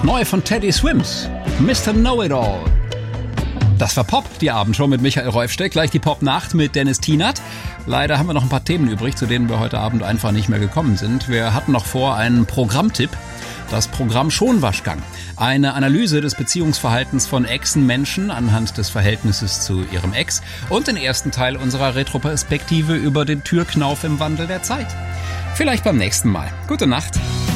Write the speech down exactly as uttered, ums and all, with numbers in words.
Neu von Teddy Swims, Mister Know-It-All. Das war Pop, die Abendshow mit Michael Räufstedt. Gleich die Pop-Nacht mit Dennis Tienert. Leider haben wir noch ein paar Themen übrig, zu denen wir heute Abend einfach nicht mehr gekommen sind. Wir hatten noch vor einen Programmtipp. Das Programm Schonwaschgang. Eine Analyse des Beziehungsverhaltens von Exen-Menschen anhand des Verhältnisses zu ihrem Ex. Und den ersten Teil unserer Retroperspektive über den Türknauf im Wandel der Zeit. Vielleicht beim nächsten Mal. Gute Nacht.